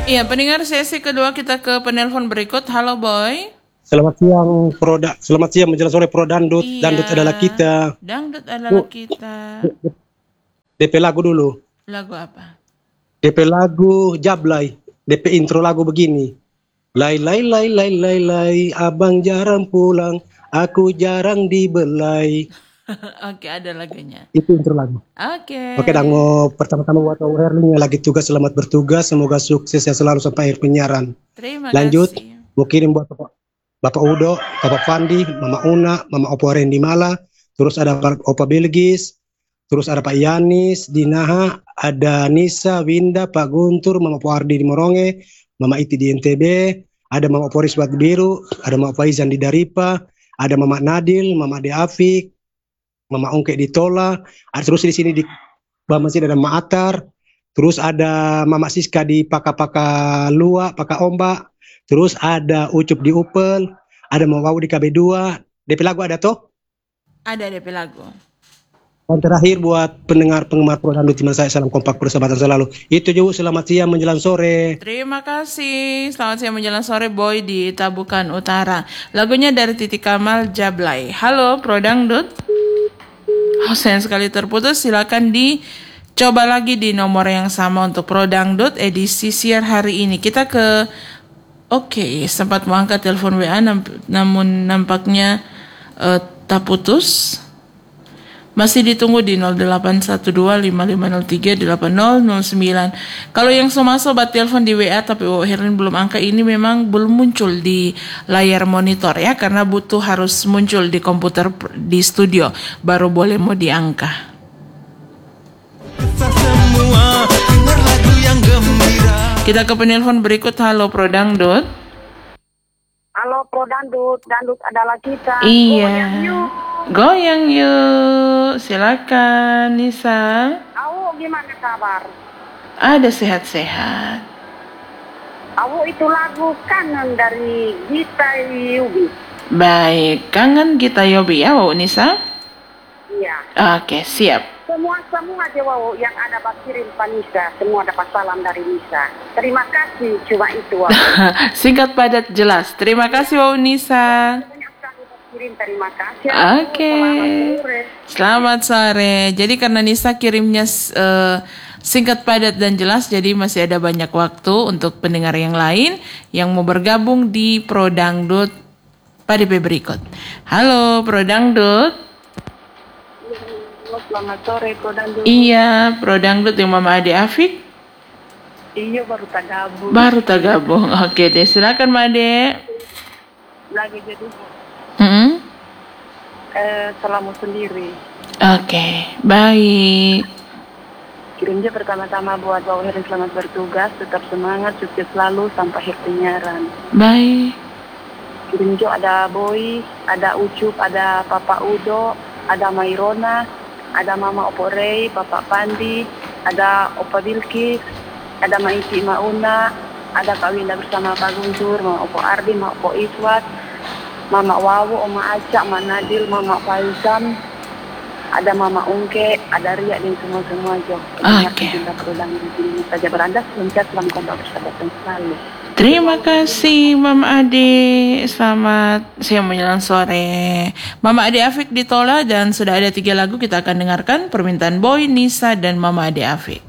Iya, pendengar sesi kedua kita ke penelpon berikut. Halo Boy. Selamat siang, selamat siang menjelang sore Pro Dandut. Iya, Dandut adalah kita. dangdut adalah Bu, kita. DP lagu dulu. Lagu apa? DP lagu Jablay. DP intro lagu begini. Lai lai lai lai lai lai, abang jarang pulang, aku jarang dibelai. Oke, ada lagunya. Itu intro lagu. Oke. Oke, dan mau pertama-tama buat Herling yang lagi tugas, selamat bertugas, semoga sukses ya selalu sampai akhir penyiaran. Terima Lanjut, kasih. mau kirim buat Bapak Udo, Bapak Fandi, Mama Una, Mama Opo Rendi Mala, terus ada Opa Bilgis, terus ada Pak Yanis, Dinaha, ada Nisa, Winda, Pak Guntur, Mama Opo Ardi di Moronge, Mama Iti di NTB, ada Mama Opo Riswat Biru, ada Mama Faizan di Daripa, ada Mama Nadil, Mama De Afik, Mama Ongke di Tola, ada terus di sini di masih ada Mama Atar, terus ada Mama Siska di Paka-Paka Lua, Paka Ombak, terus ada Ucup di Upel, ada Mama Wawu di KB2. DP lagu ada toh? Ada DP lagu. Dan terakhir buat penggemar Pro Dandut Timah saya, salam kompak persahabatan selalu. Itu juga, selamat siang menjelang sore. Terima kasih. Selamat siang menjelang sore Boy di Tabukan Utara. Lagunya dari Titi Kamal, Jablay. Halo Pro Dangdut. Oh, sayang sekali terputus. Silakan dicoba lagi di nomor yang sama untuk Pro Dangdut edisi siar hari ini. Kita ke sempat mau angkat telepon WA namun nampaknya tak putus. Masih ditunggu di 081255038009. Kalau yang semua sobat telepon di WA tapi Herlin belum angka, ini memang belum muncul di layar monitor ya, karena butuh harus muncul di komputer di studio baru boleh mau diangka. Kita ke penelpon berikut. Halo Pro Dangdut. Halo Pro Dandut, Dandut adalah kita. Iya. Goyang yuk. Silakan Nisa. Awu gimana kabar? Ada sehat-sehat. Awu itu lagu Kangen dari Gita Yubi. Baik, kangen kita Yobi ya, Wow Nisa? Iya. Oke, siap. Semua aja Wow yang ada kirim Pak Nisa, semua dapat salam dari Nisa. Terima kasih, cuma itu Wow. Singkat padat jelas. Terima kasih Wow Nisa. Banyak sekali kirim, terima kasih. Oke. Selamat sore. Jadi karena Nisa kirimnya singkat padat dan jelas, jadi masih ada banyak waktu untuk pendengar yang lain yang mau bergabung di Pro Dangdut pada DP berikut. Halo Pro Dangdut. Selamat sore Pro Dangdut. Iya, Pro Dangdut yang Mama Ade Afik. Iya, baru tak gabung. Oke deh, silakan Made. Lagi jadi selamu sendiri. Oke, baik. Kirimnya pertama-tama buat Wow Herlin, selamat bertugas, tetap semangat, sukses selalu sampai akhir penyiaran. Baik. Kirim juga ada Boy, ada Ucup, ada Papa Udo, ada Mairona, ada Mama Opo Rey, Papa Pandi, ada Opa Bilkis, ada Maiti Mauna, ada Kak Winda bersama Pak Guntur, Mama Opo Ardi, Mama Opo Iswat, Mama Wawu, Oma Acak, Mama Nadil, Mama Faizan, ada Mama Ungke, ada Ria, dan semua Jo. Oke. Kita berulang di sini saja beranda, selamat kompak persahabatan selalu. Terima kasih Mama Ade. Selamat siang menjelang sore. Mama Ade Afik ditola dan sudah ada 3 lagu kita akan dengarkan. Permintaan Boy, Nisa, dan Mama Ade Afik.